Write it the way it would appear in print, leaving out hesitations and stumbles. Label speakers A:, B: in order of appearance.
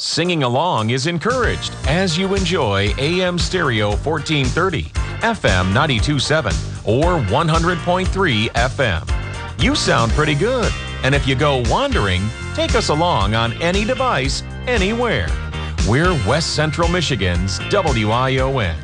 A: Singing along is encouraged as you enjoy AM Stereo 1430, FM 92.7, or 100.3 FM. You sound pretty good, and if you go wandering, take us along on any device, anywhere. We're West Central Michigan's WION.